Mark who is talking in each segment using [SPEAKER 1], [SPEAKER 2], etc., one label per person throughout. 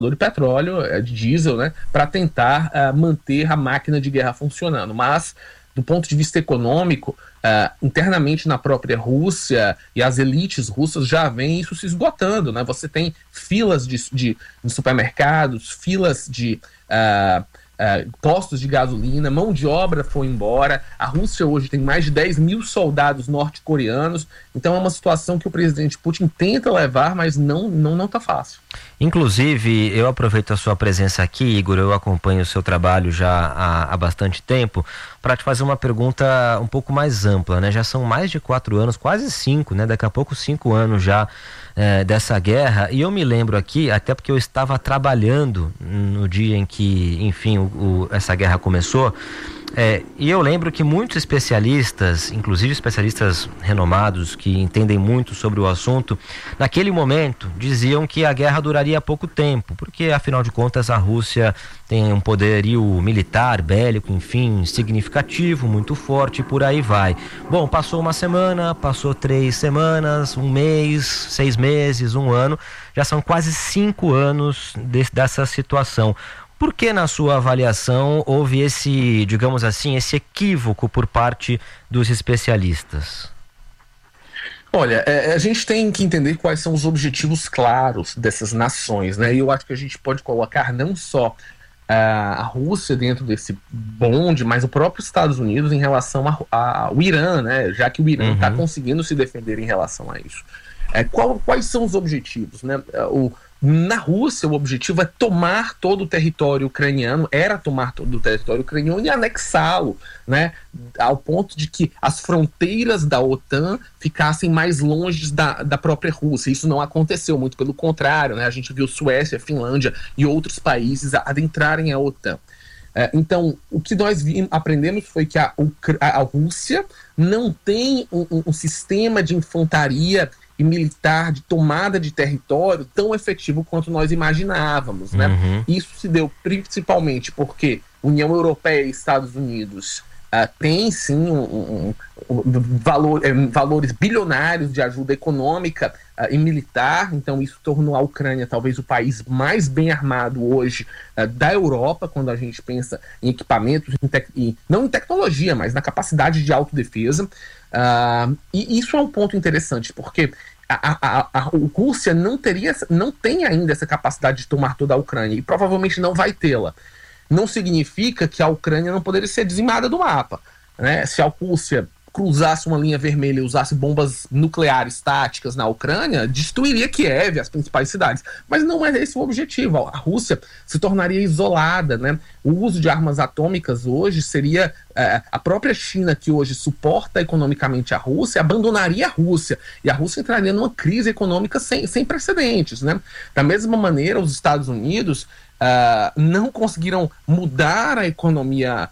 [SPEAKER 1] de petróleo, de diesel, né, para tentar manter a máquina de guerra funcionando. Mas, do ponto de vista econômico, internamente na própria Rússia e as elites russas já veem isso se esgotando, né? Você tem filas de supermercados, filas de postos de gasolina, mão de obra foi embora. A Rússia hoje tem mais de 10 mil soldados norte-coreanos, então é uma situação que o presidente Putin tenta levar, mas não tá fácil.
[SPEAKER 2] Inclusive, eu aproveito a sua presença aqui, Igor, eu acompanho o seu trabalho já há bastante tempo, para te fazer uma pergunta um pouco mais ampla, né? Já são mais de 4 anos, quase 5, né? Daqui a pouco 5 anos já dessa guerra, e eu me lembro aqui, até porque eu estava trabalhando no dia em que, enfim, essa guerra começou, e eu lembro que muitos especialistas, inclusive especialistas renomados que entendem muito sobre o assunto, naquele momento diziam que a guerra duraria pouco tempo, porque afinal de contas a Rússia tem um poderio militar, bélico, enfim, significativo, muito forte, e por aí vai. Bom, passou uma semana, passou 3 semanas, 1 mês, 6 meses, 1 ano, já são quase 5 anos dessa situação. Por que, na sua avaliação, houve esse, digamos assim, esse equívoco por parte dos especialistas?
[SPEAKER 1] Olha, a gente tem que entender quais são os objetivos claros dessas nações, né? E eu acho que a gente pode colocar não só a Rússia dentro desse bonde, mas o próprio Estados Unidos em relação ao Irã, né? Já que o Irã está conseguindo se defender em relação a isso. Quais são os objetivos, né? Na Rússia, o objetivo é tomar todo o território ucraniano, e anexá-lo, né, ao ponto de que as fronteiras da OTAN ficassem mais longe da própria Rússia. Isso não aconteceu, muito pelo contrário, né? A gente viu Suécia, Finlândia e outros países adentrarem a OTAN. Então, o que nós aprendemos foi que a Rússia não tem um sistema de infantaria e militar de tomada de território tão efetivo quanto nós imaginávamos, né? Isso se deu principalmente porque União Europeia e Estados Unidos têm sim valores bilionários de ajuda econômica e militar, então isso tornou a Ucrânia talvez o país mais bem armado hoje da Europa, quando a gente pensa em equipamentos, não em tecnologia, mas na capacidade de autodefesa. E isso é um ponto interessante, porque a Rússia não tem ainda essa capacidade de tomar toda a Ucrânia, e provavelmente não vai tê-la. Não significa que a Ucrânia não poderia ser dizimada do mapa, né? Se a Rússia cruzasse uma linha vermelha e usasse bombas nucleares táticas na Ucrânia, destruiria Kiev, as principais cidades. Mas não é esse o objetivo. A Rússia se tornaria isolada, né? O uso de armas atômicas hoje seria... a própria China, que hoje suporta economicamente a Rússia, abandonaria a Rússia. E a Rússia entraria numa crise econômica sem precedentes, né? Da mesma maneira, os Estados Unidos não conseguiram mudar a economia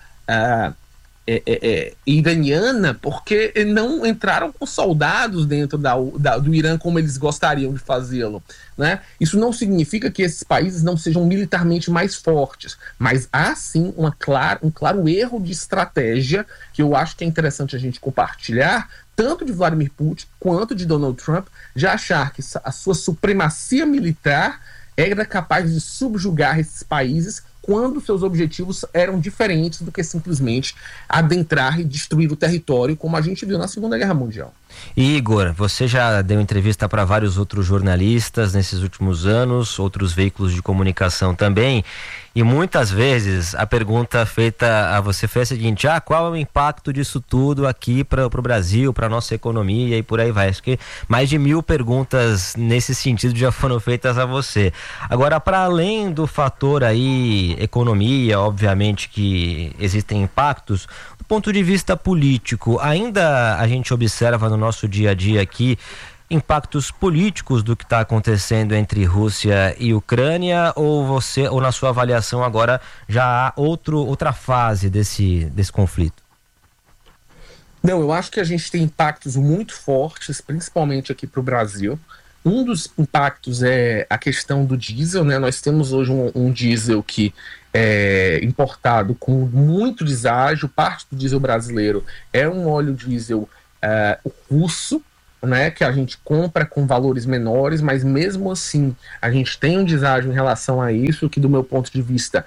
[SPEAKER 1] iraniana porque não entraram com soldados dentro do Irã como eles gostariam de fazê-lo, né? Isso não significa que esses países não sejam militarmente mais fortes, mas há sim um claro erro de estratégia que eu acho que é interessante a gente compartilhar, tanto de Vladimir Putin quanto de Donald Trump, de achar que a sua supremacia militar era capaz de subjugar esses países quando seus objetivos eram diferentes do que simplesmente adentrar e destruir o território, como a gente viu na Segunda Guerra Mundial.
[SPEAKER 2] Igor, você já deu entrevista para vários outros jornalistas nesses últimos anos, outros veículos de comunicação também, e muitas vezes a pergunta feita a você foi a seguinte: qual é o impacto disso tudo aqui para o Brasil, para a nossa economia e por aí vai? Acho que mais de 1000 perguntas nesse sentido já foram feitas a você. Agora, para além do fator aí economia, obviamente que existem impactos, do ponto de vista político, ainda a gente observa no nosso dia a dia aqui impactos políticos do que está acontecendo entre Rússia e Ucrânia, ou na sua avaliação agora já há outra fase desse conflito?
[SPEAKER 1] Não, eu acho que a gente tem impactos muito fortes, principalmente aqui para o Brasil. Um dos impactos é a questão do diesel, né? Nós temos hoje um diesel que é importado com muito deságio. Parte do diesel brasileiro é um óleo diesel russo, né, que a gente compra com valores menores, mas mesmo assim a gente tem um deságio em relação a isso, que do meu ponto de vista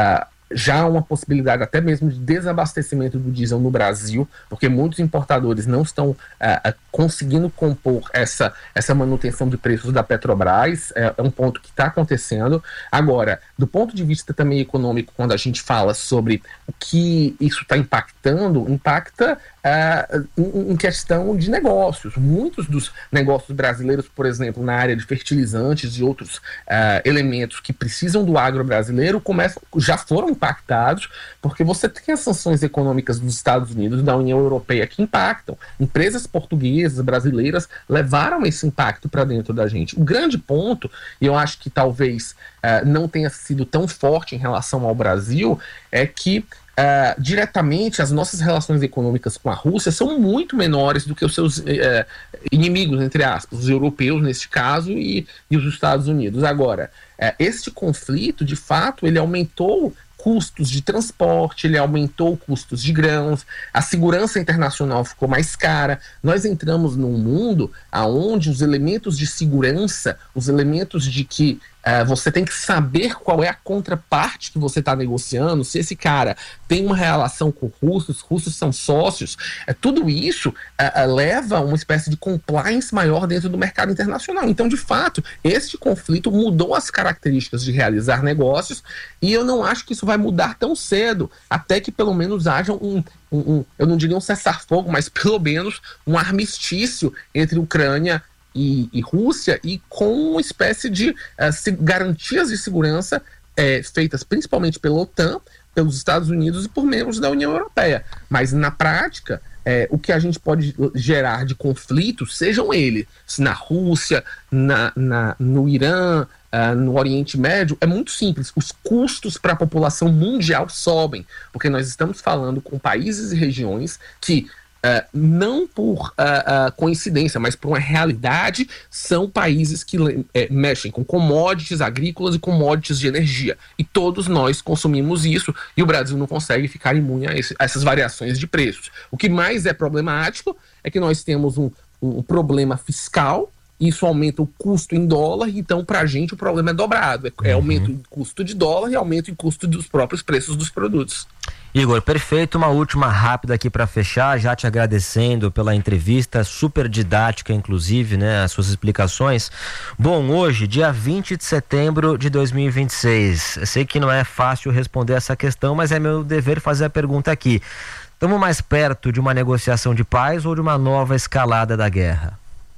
[SPEAKER 1] já há uma possibilidade até mesmo de desabastecimento do diesel no Brasil, porque muitos importadores não estão conseguindo compor essa manutenção de preços da Petrobras. É um ponto que está acontecendo. Agora, do ponto de vista também econômico, quando a gente fala sobre o que isso está impactando, impacta em questão de negócios. Muitos dos negócios brasileiros, por exemplo, na área de fertilizantes e outros elementos que precisam do agro brasileiro, já foram impactados, porque você tem as sanções econômicas dos Estados Unidos e da União Europeia que impactam. Empresas portuguesas, brasileiras, levaram esse impacto para dentro da gente. O grande ponto, e eu acho que talvez não tenha sido tão forte em relação ao Brasil, é que diretamente as nossas relações econômicas com a Rússia são muito menores do que os seus inimigos, entre aspas, os europeus neste caso e os Estados Unidos. Agora, este conflito, de fato, ele aumentou custos de transporte, ele aumentou custos de grãos, a segurança internacional ficou mais cara. Nós entramos num mundo onde os elementos de segurança, os elementos de que você tem que saber qual é a contraparte que você está negociando, se esse cara tem uma relação com os russos são sócios, tudo isso leva a uma espécie de compliance maior dentro do mercado internacional. Então, de fato, este conflito mudou as características de realizar negócios e eu não acho que isso vai mudar tão cedo, até que pelo menos haja eu não diria um cessar-fogo, mas pelo menos um armistício entre Ucrânia e Rússia, e com uma espécie de garantias de segurança feitas principalmente pela OTAN, pelos Estados Unidos e por membros da União Europeia. Mas na prática, o que a gente pode gerar de conflito, sejam eles na Rússia, no Irã, no Oriente Médio, é muito simples. Os custos para a população mundial sobem, porque nós estamos falando com países e regiões que não por coincidência, mas por uma realidade, são países que mexem com commodities agrícolas e commodities de energia. E todos nós consumimos isso, e o Brasil não consegue ficar imune a essas variações de preços. O que mais é problemático é que nós temos um problema fiscal. Isso aumenta o custo em dólar, então para a gente o problema é dobrado. Aumento em custo de dólar e aumento em custo dos próprios preços dos produtos.
[SPEAKER 2] Igor, perfeito. Uma última rápida aqui para fechar, já te agradecendo pela entrevista, super didática, inclusive, né, as suas explicações. Bom, hoje, dia 20 de setembro de 2026, eu sei que não é fácil responder essa questão, mas é meu dever fazer a pergunta aqui. Estamos mais perto de uma negociação de paz ou de uma nova escalada da guerra?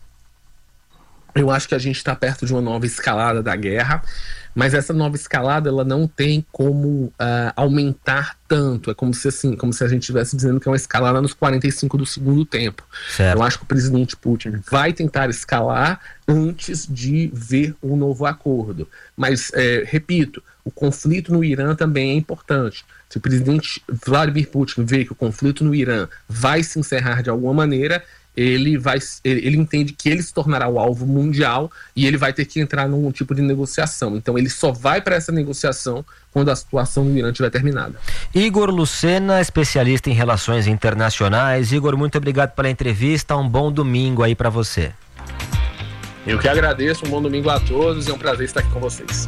[SPEAKER 1] Eu acho que a gente está perto de uma nova escalada da guerra, mas essa nova escalada ela não tem como aumentar tanto. É como se a gente estivesse dizendo que é uma escalada nos 45 do segundo tempo.
[SPEAKER 2] Certo.
[SPEAKER 1] Eu acho que o presidente Putin vai tentar escalar antes de ver um novo acordo. Mas, repito, o conflito no Irã também é importante. Se o presidente Vladimir Putin vê que o conflito no Irã vai se encerrar de alguma maneira, ele entende que ele se tornará o alvo mundial e ele vai ter que entrar num tipo de negociação. Então ele só vai para essa negociação quando a situação no Irã estiver terminada.
[SPEAKER 2] Igor Lucena, especialista em relações internacionais. Igor, muito obrigado pela entrevista, um bom domingo aí para você.
[SPEAKER 1] Eu que agradeço, um bom domingo a todos e é um prazer estar aqui com vocês.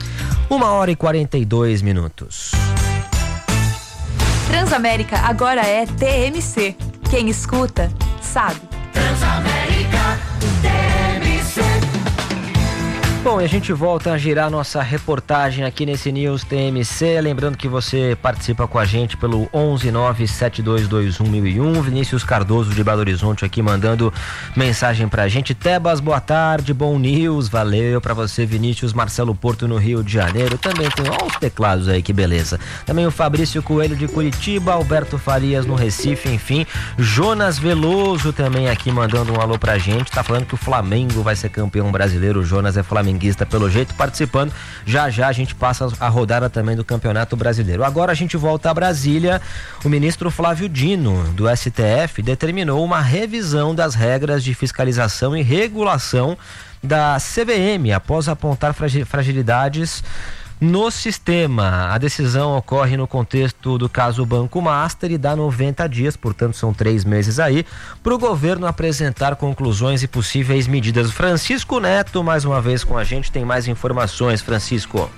[SPEAKER 2] 1h42.
[SPEAKER 3] Transamérica agora é TMC. Quem escuta, sabe.
[SPEAKER 4] Transamérica TMC.
[SPEAKER 2] Bom, e a gente volta a girar nossa reportagem aqui nesse News TMC, lembrando que você participa com a gente pelo 11972211001, Vinícius Cardoso de Belo Horizonte aqui mandando mensagem pra gente. Tebas, boa tarde, bom news, valeu pra você, Vinícius. Marcelo Porto no Rio de Janeiro, também tem os teclados aí, que beleza. Também o Fabrício Coelho de Curitiba, Alberto Farias no Recife, enfim, Jonas Veloso também aqui mandando um alô pra gente, tá falando que o Flamengo vai ser campeão brasileiro. O Jonas é flamenguista pelo jeito, participando. Já já a gente passa a rodada também do Campeonato Brasileiro. Agora a gente volta a Brasília. O ministro Flávio Dino, do STF, determinou uma revisão das regras de fiscalização e regulação da CVM, após apontar fragilidades no sistema. A decisão ocorre no contexto do caso Banco Master e dá 90 dias, portanto são 3 meses aí, para o governo apresentar conclusões e possíveis medidas. Francisco Neto, mais uma vez com a gente, tem mais informações. Francisco.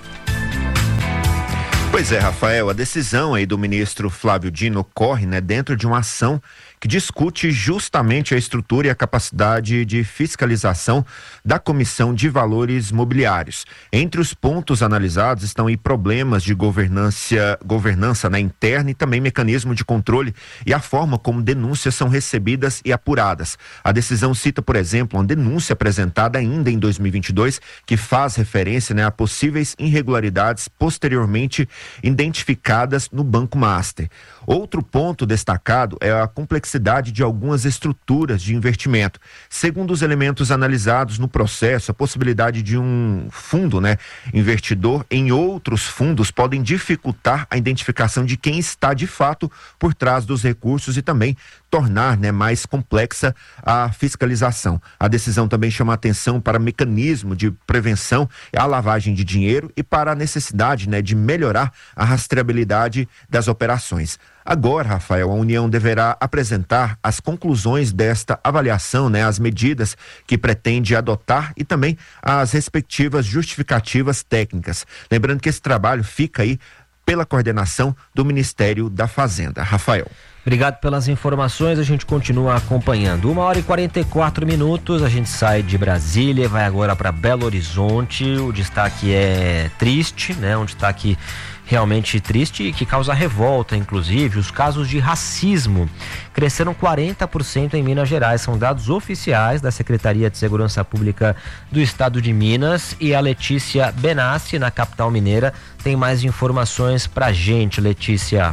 [SPEAKER 5] Pois é, Rafael, a decisão aí do ministro Flávio Dino ocorre, dentro de uma ação que discute justamente a estrutura e a capacidade de fiscalização da Comissão de Valores Mobiliários. Entre os pontos analisados estão aí problemas de governança interna e também mecanismo de controle e a forma como denúncias são recebidas e apuradas. A decisão cita, por exemplo, uma denúncia apresentada ainda em 2022 que faz referência a possíveis irregularidades posteriormente identificadas no Banco Master. Outro ponto destacado é a complexidade de algumas estruturas de investimento. Segundo os elementos analisados no processo, a possibilidade de um fundo, investidor em outros fundos podem dificultar a identificação de quem está de fato por trás dos recursos e também tornar mais complexa a fiscalização. A decisão também chama atenção para mecanismo de prevenção à lavagem de dinheiro e para a necessidade de melhorar a rastreabilidade das operações. Agora, Rafael, a União deverá apresentar as conclusões desta avaliação, as medidas que pretende adotar e também as respectivas justificativas técnicas. Lembrando que esse trabalho fica aí pela coordenação do Ministério da Fazenda. Rafael.
[SPEAKER 2] Obrigado pelas informações, a gente continua acompanhando. 1h44, a gente sai de Brasília, vai agora para Belo Horizonte. O destaque é triste, um destaque realmente triste e que causa revolta, inclusive. Os casos de racismo cresceram 40% em Minas Gerais, são dados oficiais da Secretaria de Segurança Pública do Estado de Minas, e a Letícia Benassi, na capital mineira, tem mais informações pra gente. Letícia.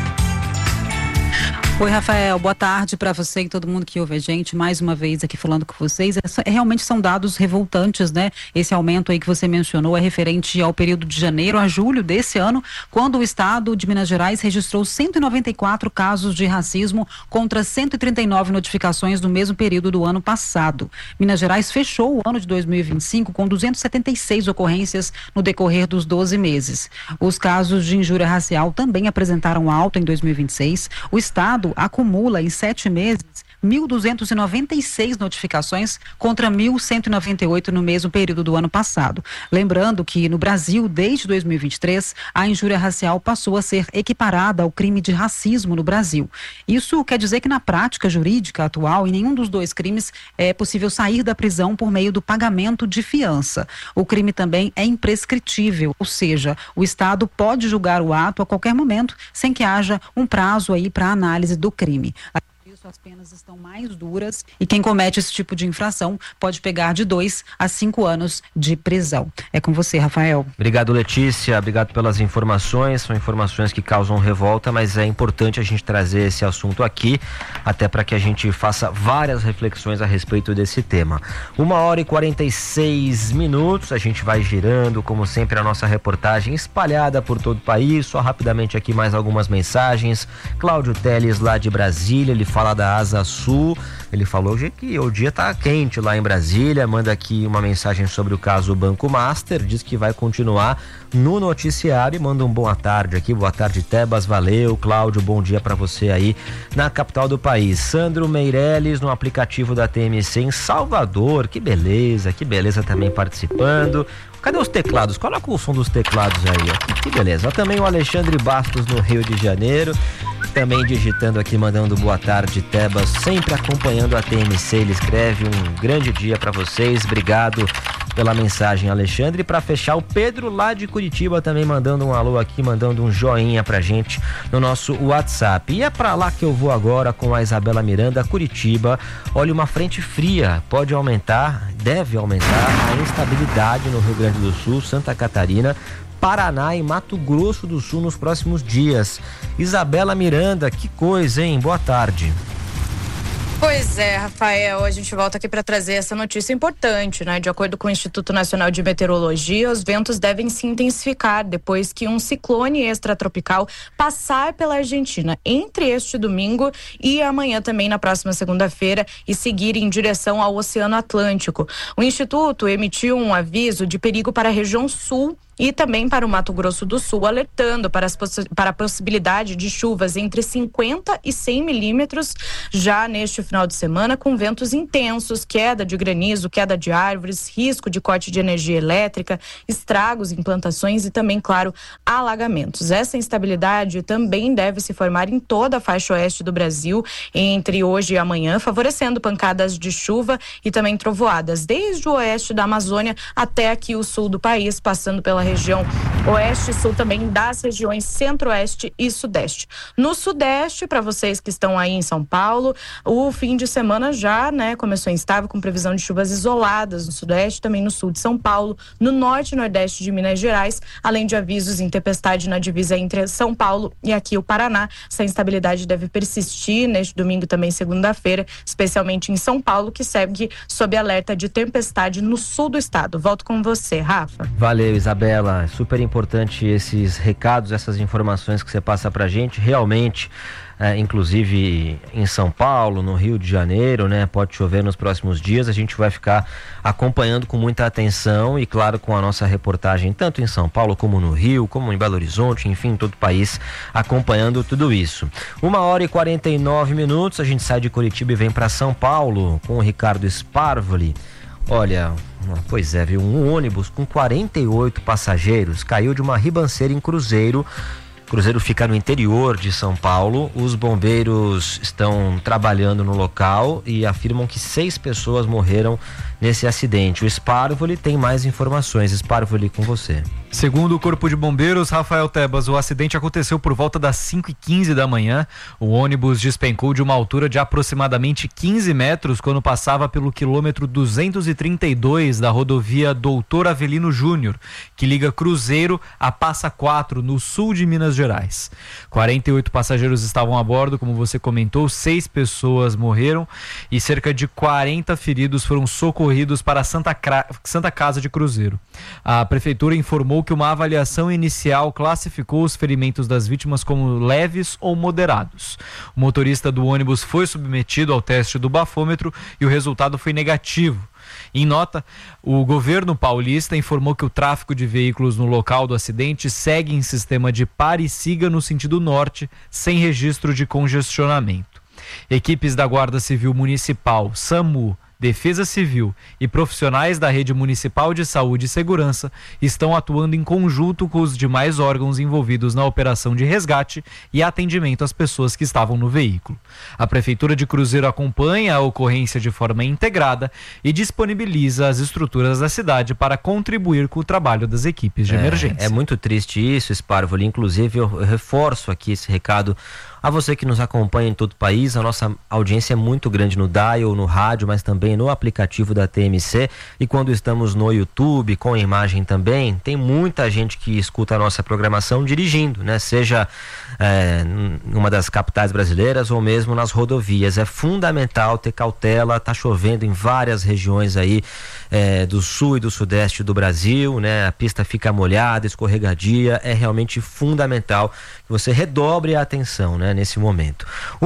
[SPEAKER 6] Oi, Rafael, boa tarde para você e todo mundo que ouve a gente, mais uma vez aqui falando com vocês. Realmente são dados revoltantes, Esse aumento aí que você mencionou é referente ao período de janeiro a julho desse ano, quando o estado de Minas Gerais registrou 194 casos de racismo contra 139 notificações no mesmo período do ano passado. Minas Gerais fechou o ano de 2025 com 276 ocorrências no decorrer dos 12 meses. Os casos de injúria racial também apresentaram alta em 2026. O estado acumula em 7 meses 1.296 notificações contra 1.198 no mesmo período do ano passado. Lembrando que no Brasil, desde 2023, a injúria racial passou a ser equiparada ao crime de racismo no Brasil. Isso quer dizer que na prática jurídica atual, em nenhum dos dois crimes é possível sair da prisão por meio do pagamento de fiança. O crime também é imprescritível, ou seja, o Estado pode julgar o ato a qualquer momento, sem que haja um prazo aí para análise do crime. As penas estão mais duras e quem comete esse tipo de infração pode pegar de 2 a 5 anos de prisão. É com você, Rafael.
[SPEAKER 2] Obrigado, Letícia. Obrigado pelas informações. São informações que causam revolta, mas é importante a gente trazer esse assunto aqui, até para que a gente faça várias reflexões a respeito desse tema. 1h46, a gente vai girando, como sempre, a nossa reportagem espalhada por todo o país. Só rapidamente aqui mais algumas mensagens. Cláudio Teles, lá de Brasília, ele fala da Asa Sul, ele falou que o dia tá quente lá em Brasília, manda aqui uma mensagem sobre o caso Banco Master, diz que vai continuar no noticiário e manda um boa tarde aqui, boa tarde Tebas, valeu, Cláudio, bom dia para você aí na capital do país. Sandro Meirelles no aplicativo da TMC em Salvador, que beleza também participando. Cadê os teclados? Coloca o som dos teclados aí, ó. Que beleza. Também o Alexandre Bastos no Rio de Janeiro, também digitando aqui, mandando boa tarde, Tebas, sempre acompanhando a TMC. Ele escreve um grande dia para vocês. Obrigado pela mensagem, Alexandre. E para fechar, o Pedro lá de Curitiba também mandando um alô aqui, mandando um joinha pra gente no nosso WhatsApp. E é pra lá que eu vou agora com a Isabela Miranda, Curitiba. Olha, uma frente fria pode aumentar, deve aumentar a instabilidade no Rio Grande do Sul, Santa Catarina, Paraná e Mato Grosso do Sul nos próximos dias. Isabela Miranda, que coisa, hein? Boa tarde.
[SPEAKER 7] Pois é, Rafael, a gente volta aqui para trazer essa notícia importante, De acordo com o Instituto Nacional de Meteorologia, os ventos devem se intensificar depois que um ciclone extratropical passar pela Argentina entre este domingo e amanhã também, na próxima segunda-feira, e seguir em direção ao Oceano Atlântico. O Instituto emitiu um aviso de perigo para a região sul e também para o Mato Grosso do Sul, alertando para a possibilidade de chuvas entre 50 e 100 milímetros já neste final de semana, com ventos intensos, queda de granizo, queda de árvores, risco de corte de energia elétrica, estragos em plantações e também, claro, alagamentos. Essa instabilidade também deve se formar em toda a faixa oeste do Brasil entre hoje e amanhã, favorecendo pancadas de chuva e também trovoadas, desde o oeste da Amazônia até aqui o sul do país, passando pela região oeste e sul também das regiões centro-oeste e sudeste. No sudeste, para vocês que estão aí em São Paulo, o fim de semana já, começou instável, com previsão de chuvas isoladas no sudeste, também no sul de São Paulo, no norte e nordeste de Minas Gerais, além de avisos em tempestade na divisa entre São Paulo e aqui o Paraná. Essa instabilidade deve persistir neste domingo, também segunda-feira, especialmente em São Paulo, que segue sob alerta de tempestade no sul do estado. Volto com você, Rafa.
[SPEAKER 2] Valeu, Isabela. Super importante esses recados, essas informações que você passa pra gente. Realmente, inclusive em São Paulo, no Rio de Janeiro, pode chover nos próximos dias. A gente vai ficar acompanhando com muita atenção e, claro, com a nossa reportagem tanto em São Paulo como no Rio, como em Belo Horizonte, enfim, todo o país acompanhando tudo isso. 1h49, a gente sai de Curitiba e vem para São Paulo com o Ricardo Sparvoli. Olha, pois é, viu? Um ônibus com 48 passageiros caiu de uma ribanceira em Cruzeiro. Cruzeiro fica no interior de São Paulo. Os bombeiros estão trabalhando no local e afirmam que 6 pessoas morreram nesse acidente. O Sparvoli tem mais informações. Sparvoli, com você.
[SPEAKER 8] Segundo o Corpo de Bombeiros, Rafael Tebas, o acidente aconteceu por volta das 5h15 da manhã. O ônibus despencou de uma altura de aproximadamente 15 metros quando passava pelo quilômetro 232 da rodovia Doutor Avelino Júnior, que liga Cruzeiro a Passa Quatro, no sul de Minas Gerais. 48 passageiros estavam a bordo, como você comentou, 6 pessoas morreram e cerca de 40 feridos foram socorridos para a Santa Casa de Cruzeiro. A prefeitura informou que uma avaliação inicial classificou os ferimentos das vítimas como leves ou moderados. O motorista do ônibus foi submetido ao teste do bafômetro e o resultado foi negativo. Em nota, o governo paulista informou que o tráfego de veículos no local do acidente segue em sistema de pare e siga no sentido norte, sem registro de congestionamento. Equipes da Guarda Civil Municipal, SAMU, Defesa Civil e profissionais da Rede Municipal de Saúde e Segurança estão atuando em conjunto com os demais órgãos envolvidos na operação de resgate e atendimento às pessoas que estavam no veículo. A Prefeitura de Cruzeiro acompanha a ocorrência de forma integrada e disponibiliza as estruturas da cidade para contribuir com o trabalho das equipes de emergência.
[SPEAKER 2] É muito triste isso, Sparvoli. Inclusive, eu reforço aqui esse recado a você que nos acompanha em todo o país. A nossa audiência é muito grande no dial, no rádio, mas também no aplicativo da TMC, e quando estamos no YouTube com imagem também, tem muita gente que escuta a nossa programação dirigindo, seja numa das capitais brasileiras ou mesmo nas rodovias. É fundamental ter cautela. Tá chovendo em várias regiões aí do sul e do sudeste do Brasil, a pista fica molhada, escorregadia. É realmente fundamental que você redobre a atenção, nesse momento.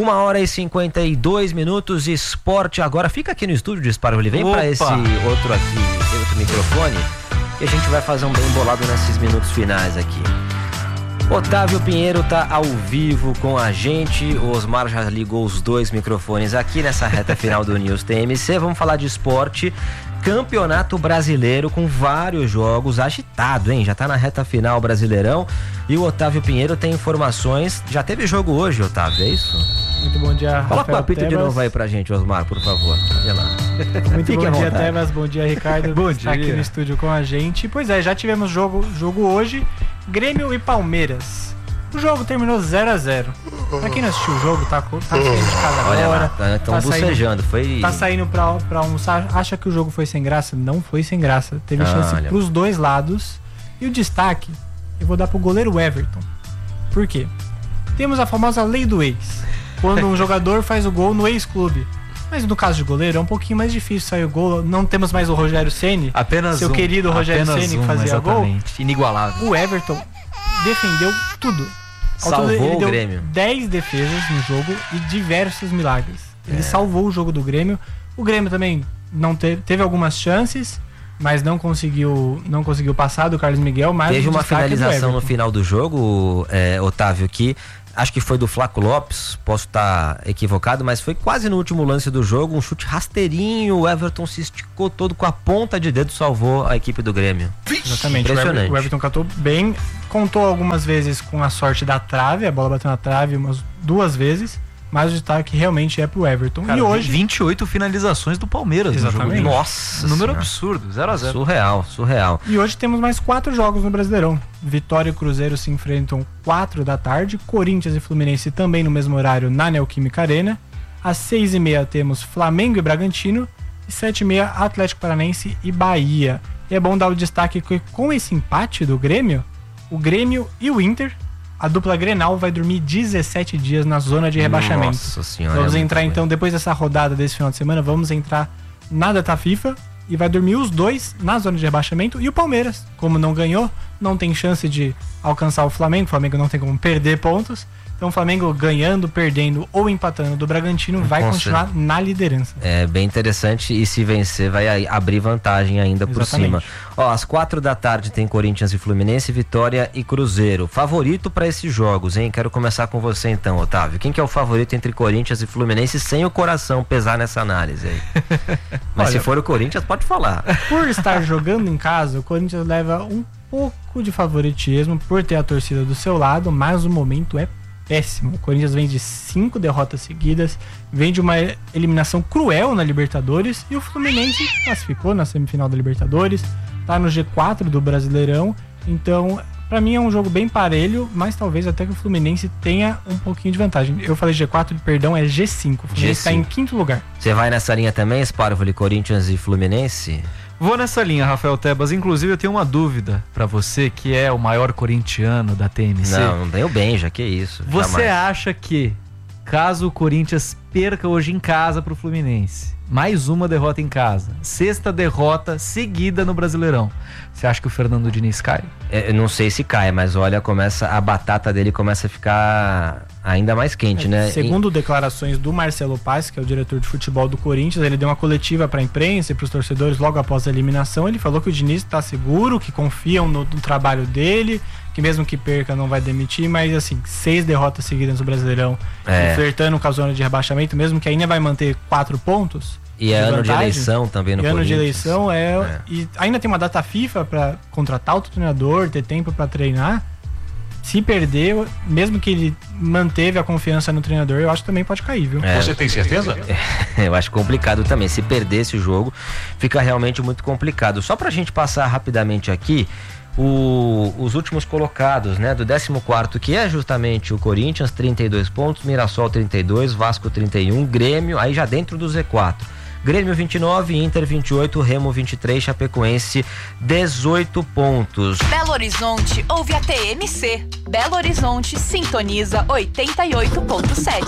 [SPEAKER 2] 1h52, esporte agora. Fica aqui no estúdio de Sparvoli, vem para esse outro microfone, que a gente vai fazer um bem bolado nesses minutos finais aqui. Otávio Pinheiro tá ao vivo com a gente. O Osmar já ligou os 2 microfones aqui nessa reta final do News TMC. Vamos falar de esporte. Campeonato Brasileiro com vários jogos, agitado, hein? Já tá na reta final, Brasileirão. E o Otávio Pinheiro tem informações. Já teve jogo hoje, Otávio, é isso?
[SPEAKER 9] Muito bom dia,
[SPEAKER 2] Coloca o apito de novo aí pra gente, Osmar, por favor. Olha lá.
[SPEAKER 9] Muito bom dia, Tebas. Bom dia, Ricardo. Bom dia. Tá aqui no estúdio com a gente. Pois é, já tivemos jogo hoje. Grêmio e Palmeiras. O jogo terminou 0-0. Pra quem não assistiu o jogo, tá saindo de casa agora.
[SPEAKER 2] Olha lá, estão bucejando.
[SPEAKER 9] Tá saindo pra almoçar. Acha que o jogo foi sem graça? Não foi sem graça. Teve chance pros dois lados. E o destaque, eu vou dar pro goleiro Everton. Por quê? Temos a famosa lei do ex. Quando um jogador faz o gol no ex-clube. Mas no caso de goleiro é um pouquinho mais difícil sair o gol. Não temos mais o Rogério Ceni.
[SPEAKER 8] Seu
[SPEAKER 9] querido Rogério Ceni que fazia gol.
[SPEAKER 8] Inigualável.
[SPEAKER 9] O Everton defendeu tudo.
[SPEAKER 2] Salvou o Grêmio.
[SPEAKER 9] 10 defesas no jogo e diversos milagres. Ele salvou o jogo do Grêmio. O Grêmio também não teve algumas chances, mas não conseguiu passar do Carlos Miguel. Mas
[SPEAKER 2] teve uma finalização no final do jogo, Otávio, que acho que foi do Flaco Lopes, posso estar equivocado, mas foi quase no último lance do jogo, um chute rasteirinho, o Everton se esticou todo com a ponta de dedo, salvou a equipe do Grêmio.
[SPEAKER 9] Exatamente, o Everton catou bem, contou algumas vezes com a sorte da trave, a bola bateu na trave umas 2 vezes, mas o destaque realmente é pro Everton.
[SPEAKER 8] Cara,
[SPEAKER 9] e hoje
[SPEAKER 8] 28 finalizações do Palmeiras.
[SPEAKER 9] Exatamente.
[SPEAKER 8] No jogo. Nossa, número absurdo, 0-0.
[SPEAKER 2] Surreal.
[SPEAKER 9] E hoje temos mais 4 jogos no Brasileirão. Vitória e Cruzeiro se enfrentam 4 da tarde, Corinthians e Fluminense também no mesmo horário na Neoquímica Arena. Às 6h30 temos Flamengo e Bragantino, e 7h30 Atlético Paranaense e Bahia. E é bom dar o destaque que com esse empate do Grêmio, o Grêmio e o Inter, a dupla Grenal vai dormir 17 dias na zona de rebaixamento.
[SPEAKER 2] Nossa Senhora.
[SPEAKER 9] Vamos entrar então, depois dessa rodada desse final de semana, vamos entrar na data FIFA e vai dormir os 2 na zona de rebaixamento. E o Palmeiras, como não ganhou, não tem chance de alcançar o Flamengo não tem como perder pontos. Então o Flamengo ganhando, perdendo ou empatando do Bragantino vai continuar na liderança.
[SPEAKER 2] É bem interessante, e se vencer vai abrir vantagem ainda por cima. Ó, às 4 da tarde tem Corinthians e Fluminense, Vitória e Cruzeiro. Favorito para esses jogos, hein? Quero começar com você então, Otávio. Quem que é o favorito entre Corinthians e Fluminense, sem o coração pesar nessa análise aí? Mas olha, se for o Corinthians, pode falar.
[SPEAKER 9] Por estar jogando em casa, o Corinthians leva um pouco de favoritismo por ter a torcida do seu lado, mas o momento é péssimo. O Corinthians vem de 5 derrotas seguidas, vem de uma eliminação cruel na Libertadores, e o Fluminense classificou na semifinal da Libertadores, tá no G4 do Brasileirão. Então, pra mim é um jogo bem parelho, mas talvez até que o Fluminense tenha um pouquinho de vantagem. Eu falei G4, perdão, é G5. O Fluminense tá em 5º lugar.
[SPEAKER 2] Você vai nessa linha também, Sparvoli, Corinthians e Fluminense?
[SPEAKER 8] Vou nessa linha, Rafael Tebas. Inclusive, eu tenho uma dúvida pra você, que é o maior corintiano da TMC.
[SPEAKER 2] Não deu bem, já que é isso.
[SPEAKER 8] Você acha que, caso o Corinthians perca hoje em casa pro Fluminense, mais uma derrota em casa, 6ª derrota seguida no Brasileirão, você acha que o Fernando Diniz cai?
[SPEAKER 2] Eu não sei se cai, mas olha, a batata dele começa a ficar ainda mais quente, né?
[SPEAKER 9] Segundo declarações do Marcelo Paes, que é o diretor de futebol do Corinthians, ele deu uma coletiva para a imprensa e para os torcedores logo após a eliminação. Ele falou que o Diniz está seguro, que confiam no trabalho dele, que mesmo que perca não vai demitir, mas assim, 6 derrotas seguidas no Brasileirão, flertando com a zona de rebaixamento, mesmo que ainda vai manter 4 pontos.
[SPEAKER 2] E é ano de eleição também no Corinthians.
[SPEAKER 9] Ano de eleição e ainda tem uma data FIFA para contratar outro treinador, ter tempo para treinar. Se perder, mesmo que ele manteve a confiança no treinador, eu acho que também pode cair, viu?
[SPEAKER 10] Você tem certeza?
[SPEAKER 2] Eu acho complicado também. Se perder esse jogo, fica realmente muito complicado. Só pra gente passar rapidamente aqui os últimos colocados, né? Do 14º, que é justamente o Corinthians, 32 pontos, Mirassol 32, Vasco 31, Grêmio, aí já dentro do Z4. Grêmio 29, Inter 28, Remo 23, Chapecoense 18 pontos.
[SPEAKER 3] Belo Horizonte ouve a TMC. Belo Horizonte sintoniza 88.7.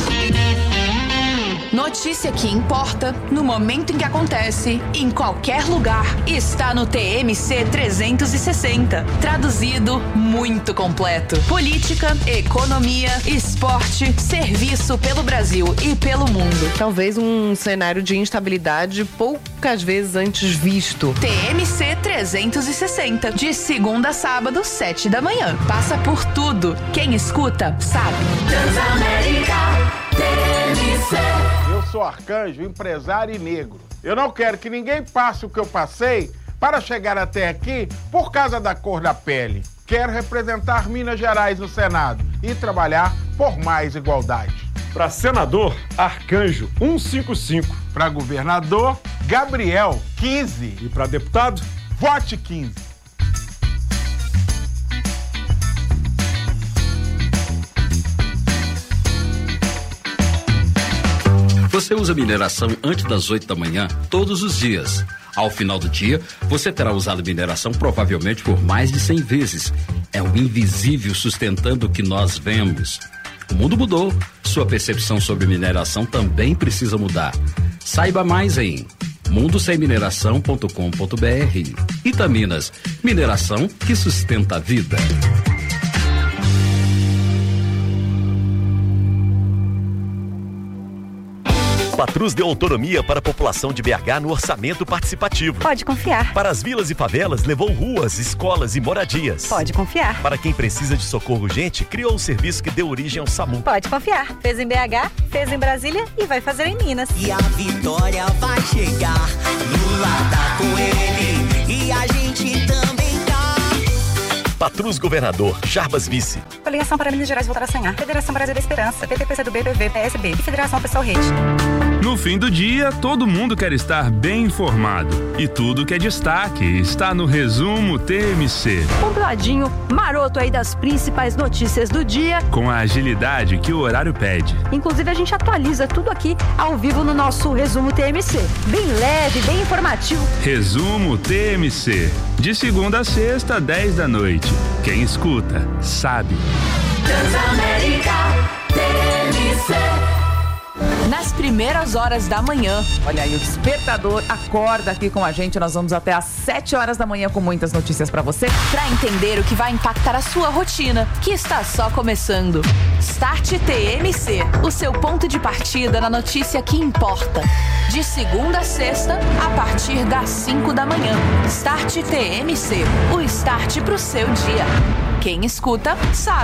[SPEAKER 3] Notícia que importa, no momento em que acontece, em qualquer lugar, está no TMC 360. Traduzido, muito completo. Política, economia, esporte, serviço pelo Brasil e pelo mundo.
[SPEAKER 11] Talvez um cenário de instabilidade poucas vezes antes visto.
[SPEAKER 3] TMC 360, de segunda a sábado, 7 da manhã. Passa por tudo. Quem escuta, sabe.
[SPEAKER 4] Transamérica TMC.
[SPEAKER 12] Eu sou Arcanjo, empresário e negro. Eu não quero que ninguém passe o que eu passei para chegar até aqui por causa da cor da pele. Quero representar Minas Gerais no Senado e trabalhar por mais igualdade.
[SPEAKER 10] Para senador, Arcanjo 155.
[SPEAKER 12] Para governador, Gabriel 15.
[SPEAKER 10] E para deputado,
[SPEAKER 12] vote 15.
[SPEAKER 13] Você usa mineração antes das 8 da manhã, todos os dias. Ao final do dia, você terá usado mineração provavelmente por mais de 100 vezes. É o invisível sustentando o que nós vemos. O mundo mudou. Sua percepção sobre mineração também precisa mudar. Saiba mais em mundosemmineração.com.br. Itaminas, mineração que sustenta a vida.
[SPEAKER 14] Patrus deu autonomia para a população de BH no orçamento participativo.
[SPEAKER 15] Pode confiar.
[SPEAKER 14] Para as vilas e favelas, levou ruas, escolas e moradias.
[SPEAKER 15] Pode confiar.
[SPEAKER 14] Para quem precisa de socorro urgente, criou um serviço que deu origem ao SAMU.
[SPEAKER 15] Pode confiar. Fez em BH, fez em Brasília e vai fazer em Minas.
[SPEAKER 16] E a vitória vai chegar. Lula tá com ele e a gente também tá.
[SPEAKER 14] Patrus governador, Jarbas vice.
[SPEAKER 15] Coligação para Minas Gerais voltar a sonhar. Federação Brasil da Esperança, PT, PCdoB, PV, PSB e Federação Pessoal Rede.
[SPEAKER 17] No fim do dia, todo mundo quer estar bem informado. E tudo que é destaque está no Resumo TMC.
[SPEAKER 18] Compladinho, maroto aí das principais notícias do dia.
[SPEAKER 17] Com a agilidade que o horário pede.
[SPEAKER 18] Inclusive, a gente atualiza tudo aqui ao vivo no nosso Resumo TMC. Bem leve, bem informativo.
[SPEAKER 17] Resumo TMC. De segunda a sexta, 10 da noite. Quem escuta, sabe.
[SPEAKER 4] Transamérica TMC.
[SPEAKER 3] Nas primeiras horas da manhã.
[SPEAKER 19] Olha aí, o Despertador acorda aqui com a gente. Nós vamos até às 7 horas da manhã com muitas notícias pra você.
[SPEAKER 3] Pra entender o que vai impactar a sua rotina, que está só começando. Start TMC, o seu ponto de partida na notícia que importa. De segunda a sexta, a partir das 5 da manhã. Start TMC, o start pro seu dia. Quem escuta, sabe.